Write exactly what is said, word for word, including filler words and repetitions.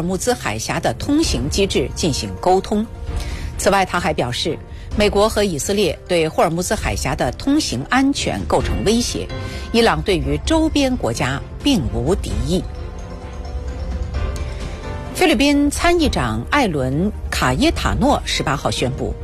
木兹海峡的通行机制进行沟通。此外，他还表示，美国和以色列对霍尔木兹海峡的通行安全构成威胁，伊朗对于周边国家并无敌意。菲律宾参议长艾伦·卡耶塔诺十八号宣布，